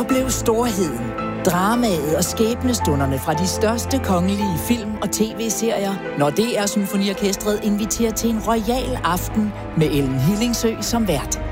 Oplev storheden, dramaet og skæbnestunderne fra de største kongelige film- og tv-serier, når DR Symfoniorkestret inviterer til en royal aften med Ellen Hillingsø som vært.